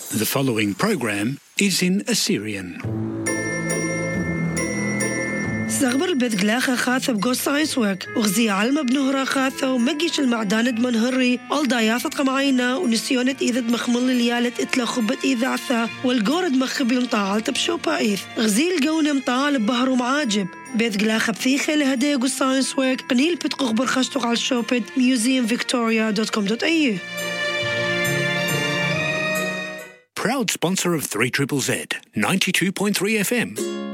The following program is in Assyrian. زغبر بذقلاخة خاثة بقوس ساينسوك وغزي علمة بنهرة خاثة ومجيش المعداند منهري الضيافة قمعينا ونسيونة إذا مخمل ليالة إتلا خبت إذا عثا والجورد مخبي مطاعلت بشوبا إيث غزي الجون مطاعل ببهر ومعاجب بذقلاخة بثيخة لهدايا قوس ساينسوك قنيل بتقغ برخشتق على الشوبت museumvictoria.com.au. Proud sponsor of 3ZZZ 92.3 FM.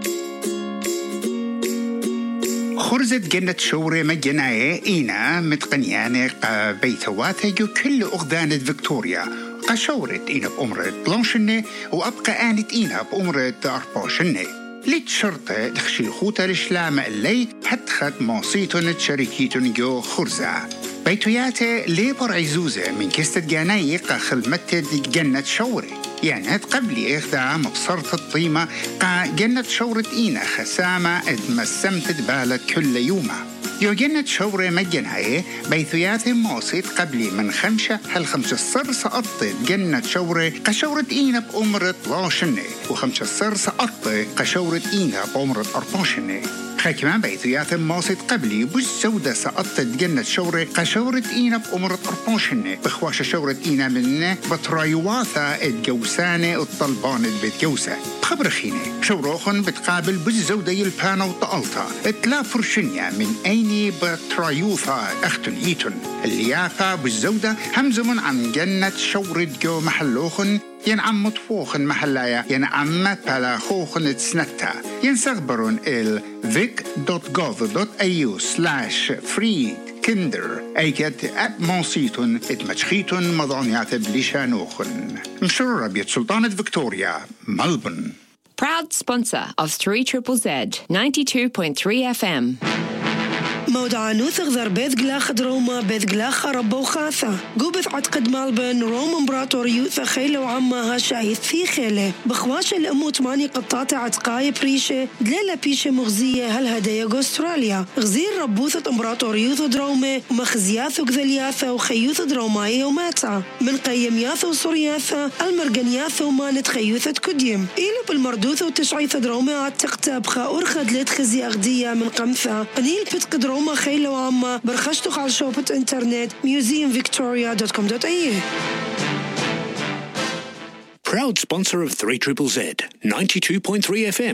خرزت جنة شوري مجناية إينا متقنيانة بيتواتي كل أغدانة فيكتوريا قشورت إينا بأمرة بلانشنة وأبقى آنت إينا بأمرة أرباشنة ليت شرطة دخشي خوتا لشلامة اللي هتخد ماصيتون تشاركيتون جو خرزة بيتوياتي ليبر عزوزة من كستة جاناية خلمتت جنة شوري يعني قبل إخدام بصرت الطيمة جنة شورة إينا خسامة اتمسمت بالك كل يومة يو جنة شورة مجنهاية بيثيات موصيت قبل من خمسة صر سقطت جنة شورة قشورة إينا بأمرة لاشنة صر سقطت قشورة إينا بأمرة أرباشنة كمان بيتيات موصيت قبلي بالزودة سقطت جنة شورة قشورة إينا بأمرة أرباشنة بخواش شورة إينا منه بطرايواثة الجوسانة الطلبانة بتجوسة بخبر خيني شوروخن بتقابل بالزودة يلبانا وطقلتا اتلا فرشنيا من أيني بطرايوثة أختن إيتن الليافة بالزودة همزمن عن جنة شورة جو محلوخن ينعم مطفوخن محلايا ينعم بلاخوخن تسنتا ينسغبرون vic.gov.au/free kinder ايكت مونسيتون اتمشخيتون مضانيات بليشانوخن مشرورة بيت سلطانة فيكتوريا ملبون. Proud sponsor of 3ZZZ 92.3 FM. موضع نوثغ ذر بيذقلاخ دروما بيذقلاخ ربو خاثة قوبث عتقد مالبن روم امبراطوريوثة خيلة وعمها شايث في خيلة بخواش الأمو 8 قطات عتقاية بريشة دليلة بيشة مغزية هالهدايا أستراليا غزير ربوثة امبراطوريوثة درومة ومخزياثة وغذلياثة وخيوثة دروماية وماتا من قيمياثة وصرياثة المرقنياثة ومانت خيوثة كديم إيلو بالمردوثة وتشعيثة درومة عتقتا بخا أرخد لتخزي أغدية من قمثة قنيل بتقد روما خيلة وعامة برخشتق على شوبة انترنت museumvictoria.com.au. Proud sponsor of 3ZZZ 92.3 FM.